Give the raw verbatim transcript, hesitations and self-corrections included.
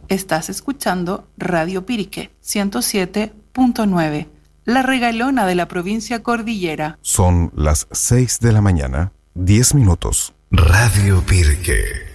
Estás escuchando Radio Pirque ciento siete punto nueve, la regalona de la provincia Cordillera. Son las seis de la mañana, diez minutos. Radio Pirque.